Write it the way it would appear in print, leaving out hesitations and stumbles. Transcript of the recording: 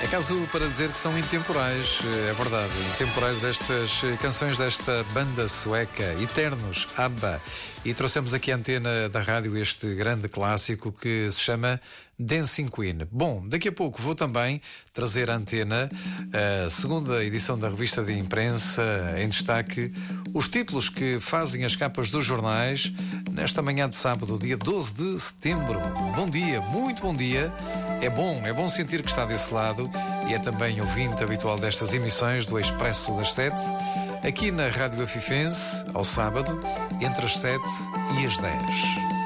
Caso para dizer que são intemporais, é verdade, intemporais estas canções desta banda sueca, Eternos, ABBA. E trouxemos aqui à antena da rádio este grande clássico que se chama Dancing Queen. Bom, daqui a pouco vou também trazer à antena a segunda edição da revista de imprensa, em destaque os títulos que fazem as capas dos jornais nesta manhã de sábado, dia 12 de setembro. Bom dia, muito bom dia. É bom sentir que está desse lado e é também ouvinte habitual destas emissões do Expresso das 7, aqui na Rádio Afifense, ao sábado, entre as 7 e as 10.